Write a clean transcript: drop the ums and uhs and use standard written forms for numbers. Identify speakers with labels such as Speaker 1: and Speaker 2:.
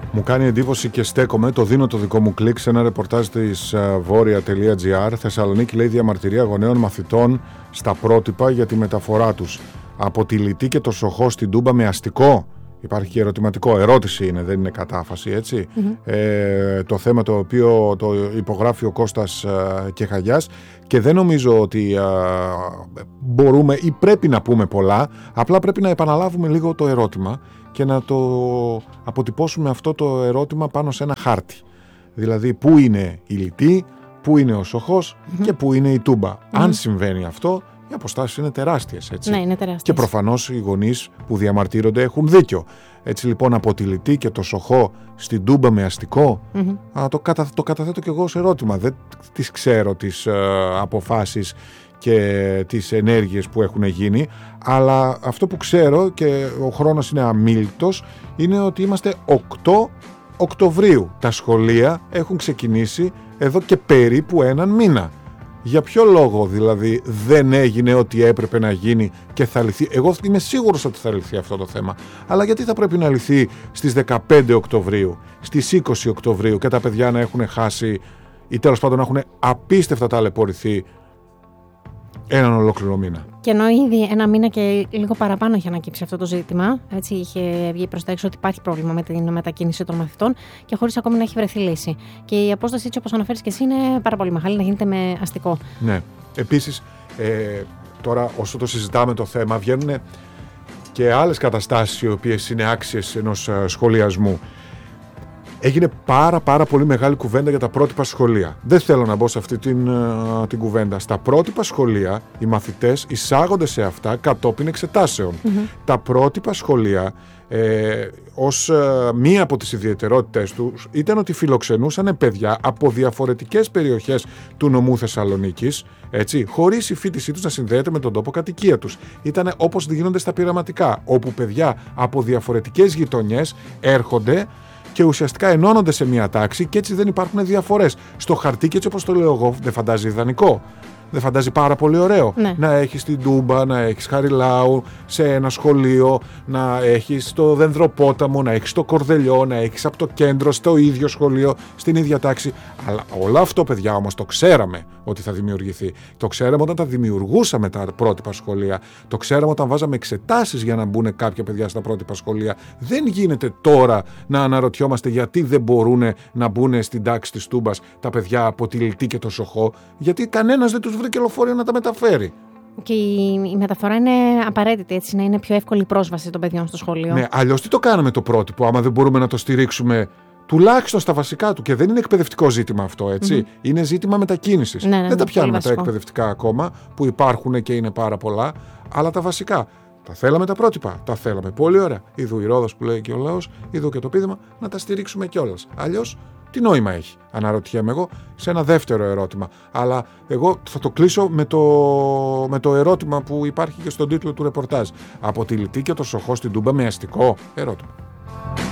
Speaker 1: Μου κάνει εντύπωση και στέκομαι, το δίνω το δικό μου κλικ σε ένα ρεπορτάζ της βόρεια.gr. Θεσσαλονίκη, λέει, διαμαρτυρία γονέων μαθητών στα πρότυπα για τη μεταφορά τους. Από τη Λυτή και το Σοχό στην Τούμπα με αστικό. Υπάρχει και ερωτηματικό. Ερώτηση είναι, δεν είναι κατάφαση, έτσι. Το θέμα το οποίο το υπογράφει ο Κώστας Κεχαγιάς, και δεν νομίζω ότι μπορούμε ή πρέπει να πούμε πολλά. Απλά πρέπει να επαναλάβουμε λίγο το ερώτημα και να το αποτυπώσουμε αυτό το ερώτημα πάνω σε ένα χάρτη. Δηλαδή, πού είναι η Λυτή, πού είναι ο Σοχός και πού είναι η Τούμπα. Αν συμβαίνει αυτό, οι αποστάσεις είναι τεράστιες, έτσι.
Speaker 2: Ναι, είναι τεράστιες.
Speaker 1: Και προφανώς οι γονείς που διαμαρτύρονται έχουν δίκιο. Έτσι λοιπόν, από τη Λυτή και το Σοχό στην Τούμπα με αστικό, το καταθέτω και εγώ ως ερώτημα. Δεν τις ξέρω τις αποφάσεις και τις ενέργειες που έχουν γίνει, αλλά αυτό που ξέρω, και ο χρόνος είναι αμίλητος, είναι ότι είμαστε 8 Οκτωβρίου. Τα σχολεία έχουν ξεκινήσει εδώ και περίπου έναν μήνα. Για ποιο λόγο δηλαδή δεν έγινε ό,τι έπρεπε να γίνει και θα λυθεί? Εγώ είμαι σίγουρος ότι θα λυθεί αυτό το θέμα. Αλλά γιατί θα πρέπει να λυθεί στις 15 Οκτωβρίου, στις 20 Οκτωβρίου και τα παιδιά να έχουν χάσει ή τέλος πάντων να έχουν απίστευτα ταλαιπωρηθεί έναν ολόκληρο μήνα?
Speaker 2: Και ενώ ήδη ένα μήνα και λίγο παραπάνω είχε ανακύψει αυτό το ζήτημα, έτσι, είχε βγει προς τα έξω ότι υπάρχει πρόβλημα με την μετακίνηση των μαθητών και χωρίς ακόμη να έχει βρεθεί λύση. Και η απόσταση, έτσι όπως αναφέρεις και εσύ, είναι πάρα πολύ μεγάλη, να γίνεται με αστικό.
Speaker 1: Ναι. Επίσης, τώρα όσο το συζητάμε το θέμα, βγαίνουν και άλλες καταστάσεις οι οποίες είναι άξιες ενός σχολιασμού. Έγινε πάρα πολύ μεγάλη κουβέντα για τα πρότυπα σχολεία. Δεν θέλω να μπω σε αυτή την κουβέντα. Στα πρότυπα σχολεία οι μαθητές εισάγονται σε αυτά κατόπιν εξετάσεων. Τα πρότυπα σχολεία ως μία από τις ιδιαιτερότητες τους ήταν ότι φιλοξενούσαν παιδιά από διαφορετικές περιοχές του νομού Θεσσαλονίκης, έτσι, χωρίς η φοιτησή τους να συνδέεται με τον τόπο κατοικία τους. Ήταν όπως γίνονται στα πειραματικά, όπου παιδιά από διαφορετικές γειτονιές έρχονται και ουσιαστικά ενώνονται σε μια τάξη και έτσι δεν υπάρχουν διαφορές. Στο χαρτί, και έτσι όπως το λέω εγώ, δεν φαντάζει ιδανικό. Δεν φαντάζει πάρα πολύ ωραίο?
Speaker 2: Ναι.
Speaker 1: Να έχεις την Τούμπα, να έχεις Χαριλάου σε ένα σχολείο, να έχεις το Δενδροπόταμο, να έχεις το Κορδελιό, να έχεις από το κέντρο στο ίδιο σχολείο, στην ίδια τάξη. Αλλά όλο αυτό, παιδιά, όμως το ξέραμε ότι θα δημιουργηθεί. Το ξέραμε όταν τα δημιουργούσαμε τα πρότυπα σχολεία. Το ξέραμε όταν βάζαμε εξετάσεις για να μπουν κάποια παιδιά στα πρότυπα σχολεία. Δεν γίνεται τώρα να αναρωτιόμαστε γιατί δεν μπορούν να μπουν στην τάξη της Τούμπας τα παιδιά από τη Λυτή και το Σοχό, γιατί κανένας δεν τους βρήκε λεωφορείο να τα μεταφέρει.
Speaker 2: Και η μεταφορά είναι απαραίτητη, έτσι, να είναι πιο εύκολη η πρόσβαση των παιδιών στο σχολείο.
Speaker 1: Ναι, αλλιώς τι το κάναμε το πρότυπο, άμα δεν μπορούμε να το στηρίξουμε τουλάχιστον στα βασικά του? Και δεν είναι εκπαιδευτικό ζήτημα αυτό, έτσι. Είναι ζήτημα μετακίνησης.
Speaker 2: Ναι,
Speaker 1: δεν τα πιάνουμε τα
Speaker 2: βασικό.
Speaker 1: εκπαιδευτικά ακόμα, που υπάρχουν και είναι πάρα πολλά, αλλά τα βασικά. Τα θέλαμε τα πρότυπα, τα θέλαμε. Πολύ ωραία. Ιδού η Ρόδος που λέει και ο λαός, ιδού και το πείδημα, να τα στηρίξουμε κιόλας. Αλλιώς, τι νόημα έχει? Αναρωτιέμαι εγώ σε ένα δεύτερο ερώτημα. Αλλά εγώ θα το κλείσω με το ερώτημα που υπάρχει και στον τίτλο του ρεπορτάζ. Από τη Λυτή και το Σοχό στην Τούμπα με αστικό? Ερώτημα.